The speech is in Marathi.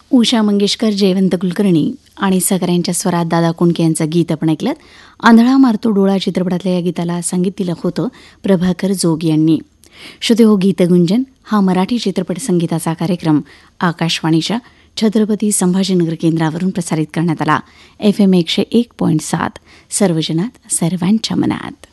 उषा मंगेशकर, जयवंत कुलकर्णी आणि सगळ्यांच्या स्वरात दादा कुंडके यांचं गीत आपण ऐकलं. आंधळा मारतो डोळा चित्रपटातल्या या गीताला संगीत दिलं होतं प्रभाकर जोग यांनी. श्रोते हो, गीतगुंजन हा मराठी चित्रपट संगीताचा कार्यक्रम आकाशवाणीच्या छत्रपती संभाजीनगर केंद्रावरून प्रसारित करण्यात आला. FM 101.7 सर्वजनात सर्वांच्या मनात.